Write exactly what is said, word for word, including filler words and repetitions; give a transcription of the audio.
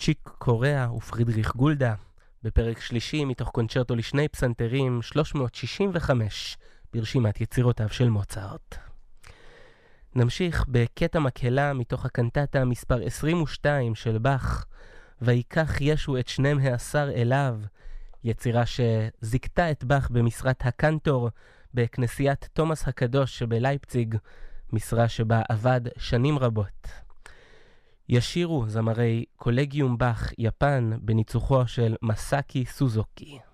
צ'יק קוריאה ופרידריך גולדה, בפרק שלישי מתוך קונצ'רטו לשני פסנתרים שלוש מאות שישים וחמש ברשימת יצירותיו של מוצרט. נמשיך בקטע מקהלה מתוך הקנטטה מספר עשרים ושתיים של באך, ויקח ישו את שניהם העשר אליו, יצירה שזיקתה את באך במשרת הקנטור בכנסיית תומאס הקדוש שבלייפציג, משרה שבה עבד שנים רבות. ישירו זמרי קולגיום באך יפן בניצוחו של מסאקי סוזוקי.